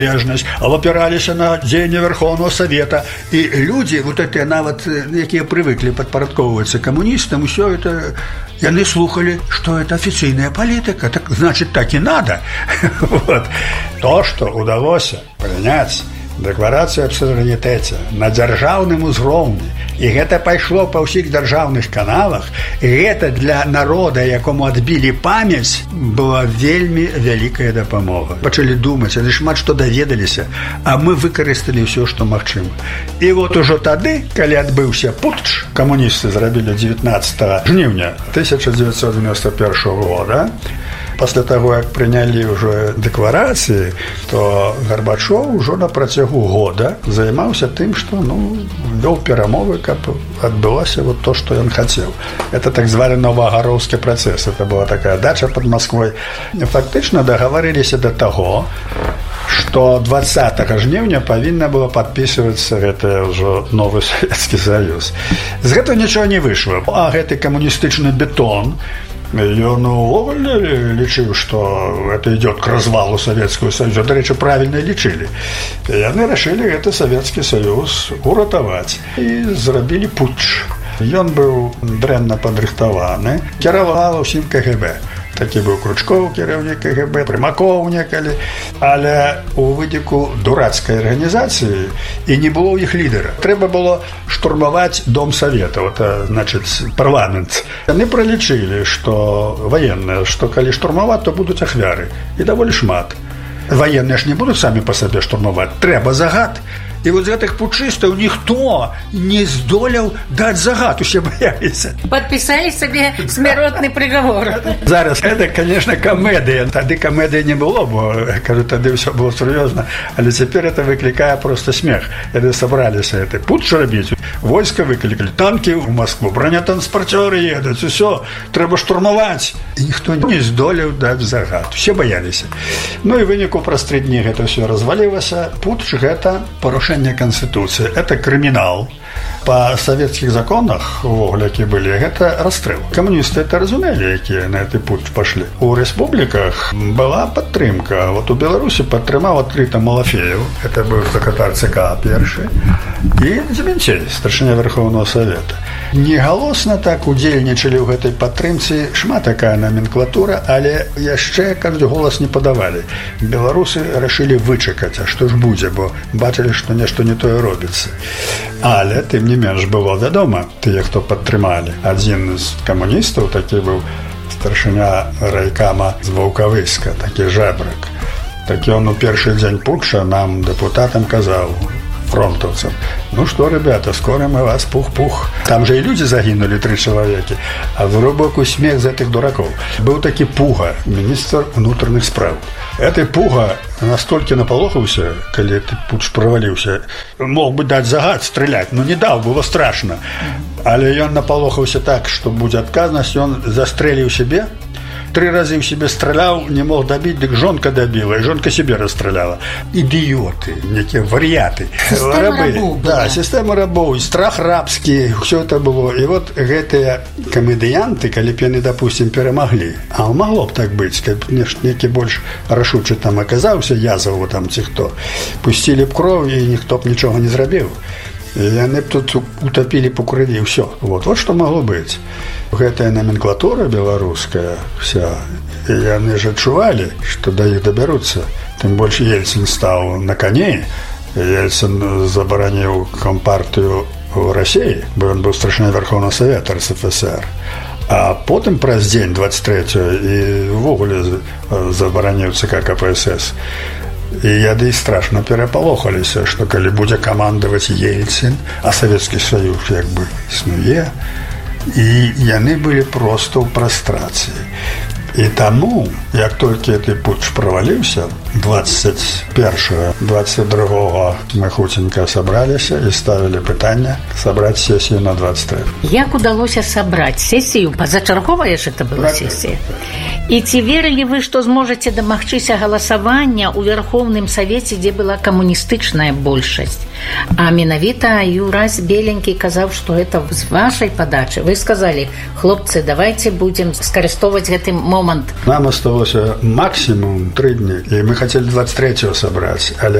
опираліся на дзеянне Верховного Совета. І людзі, вот это нават, якія прывыклі падпарадкоўвацца камуністам, усё это яны слухали, что это официальная политика, так значит, так и надо. Вот. То, что удалось принять Декларацию об суверенитете на дзяржаўным узроўні, і гэта пайшло па ўсіх дзяржаўных каналах, і гэта для народа, якому адбілі памяць, была вельмі вялікая дапамога. Пачалі думаць, яны шмат што даведаліся, а мы выкарысталі ўсё, што магчыма. І вот ужо тады, калі адбыўся путч, камуністы зрабілі 19 жніўня 1991 года, пасля таго, як прынялі ўжо дэкларацыі, то Гарбачоў ужо на працягу года займаўся тым, што вёў перамовы, каб адбылося вот то, што ён хацеў. Это так званы новаагароўскі працэс. Это была такая дача под Москвой. Фактычна дагаварыліся да таго, што 20 жніўня павінна было падпісвацца гэта ўжо новы Савецкі Саюз. З гэтага нічога не выйшла. А гэты камуністычны бетон, ён увогуле лічыў, што это идет к развалу Советского Союза. До речі, правильно лічылі. Яны рашылі гэты Советский Союз уратаваць і зрабілі путч. Ён быў дрэнна падрыхтаваны, кіравала ўсім КГБ. Такі быў Кручкоў, кіраўнік КГБ, Прымакоў некалі, але у выніку дурацкай арганізацыі і не было ў іх лідера. Трэба было штурмаваць Дом Савета, значит, парламент. Яны пралічылі, што ваенныя, што калі штурмаваць, то будуць ахвяры. І даволі шмат. Ваенныя ж не будуць самі па сабе штурмаваць. Трэба загад. І вот з гэтых путчыстаў ніхто не здолеў даць загад, усе баяліся. Падпісалі сабе смяротны прыгавор. Зараз гэта, конечно, камедыя. Тады камедыі не было, бо, кажу, тады ўсё было сур'ёзна. Але цяпер это выклікае просто смех. Яны сабраліся гэты путч рабіць. Войска выклікалі, танкі ў Москву, бронетранспарцёры едуць, усё, трэба штурмаваць. І ніхто не здолеў даць загад. Усе баяліся. Ну і выніку праз 3 дні гэта ўсё развалілася. Путч гэта парушэнне Конституцыі. Это крымінал. Па савецкіх законах, увогуле, які былі, гэта расстрэл. Камуністы это разумелі, якія на гэты путь пашлі. У рэспубліках была падтрымка. Вот у Беларусі падтрымаў адкрыта Малафеев, это быў сакратар ЦК першы, і Дземянцей, старшыня Верховного Совета. Негалосна так удзельнічалі ў гэтай падтрымцы шмат такая номенклатура, але яшчэ, кажуць, голас не падавалі. Беларусы рашылі вычакаць, а што ж будзе, бо бачылі, што нешта не тое робіцца. Але, тым не менш, было вядома, тыя, хто падтрымалі. Адзін з камуністаў такі быў старшыня райкама з Ваўкавыска, такі Жэбрак. Так ён у першы дзень путча нам, дэпутатам, казаў, фронтовцам: ну что, ребята, скоро мы вас пух-пух. Там же и люди загинули, 3 человека. А в глубокий смех за этих дураков. Был таки Пуга, министр внутренних справ. Этой Пуга настолько наполохался, когда этот путч провалился. Мог бы дать загад, стрелять, но не дал, было страшно. Але он наполохался так, что будет отказность, он застрелил себе. 3 разы в себе стрелял, не мог добить, так жонка добила, и жонка себе расстреляла. Идиоты, некие вариаты. Система рабов. Да, система рабов, страх рабский, все это было. И вот гэтыя комедианты, коли б яны, допустим, перемогли, а могло б так быть, как некий больше рашучий там оказался, Язову там ці хто, пустили б кровь, и никто б ничего не зрабіў. И они б тут утопили по крови, и все. Вот что могло быть. Гэтая номенклатура белорусская вся, и они же отчували, что до их доберутся. Тем больше Ельцин стал на коне, Ельцин заборонил компартию в России, бо он был старшиной Верховного Совета РСФСР. А потом праз день 23-го и ввогуле заборонил ЦК КПСС. І яны страшно перапалохаліся, што калі будзе камандаваць Ельцин, а Советский Союз як бы існуе, і яны былі проста ў прастрацыі. І таму, як толькі гэты путч праваліўся, 21-22 мы хуценька сабраліся і ставілі пытанне сабраць сесію на 23. Як удалося сабраць сесію? Пазачарговая ж это была сесія. І ці верылі вы, што зможаце дамагчыся галасавання ў Верховным Савеце, дзе была камуністычная большасць? А менавіта Юрась Беленькі казаў, што гэта з вашай падачы. Вы сказалі: хлопцы, давайте будем скарыстоваць гэты момант. Нам осталось максимум 3 дні, і мы хацелі 23-го сабраць, але